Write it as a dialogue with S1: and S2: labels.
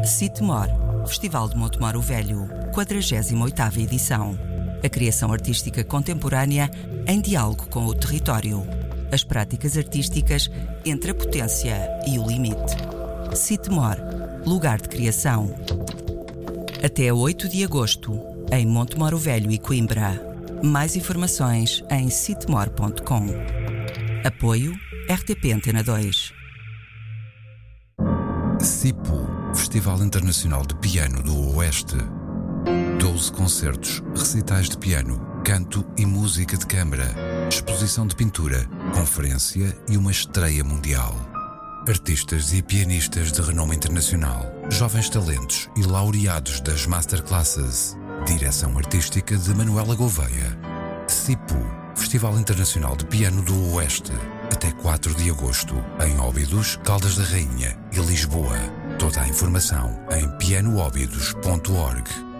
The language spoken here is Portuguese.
S1: Citemor, Festival de Montemor o Velho, 48ª edição. A criação artística contemporânea em diálogo com o território. As práticas artísticas entre a potência e o limite. Citemor, lugar de criação. Até 8 de agosto, em Montemor o Velho e Coimbra. Mais informações em citemor.com. Apoio RTP Antena 2.
S2: CIPO, Festival Internacional de Piano do Oeste. 12 concertos, recitais de piano, canto e música de câmara, exposição de pintura, conferência e uma estreia mundial. Artistas e pianistas de renome internacional, jovens talentos e laureados das masterclasses. Direção artística de Manuela Gouveia. CIPO, Festival Internacional de Piano do Oeste. Até 4 de agosto, em Óbidos, Caldas da Rainha e Lisboa. Toda a informação em pianoóbidos.org.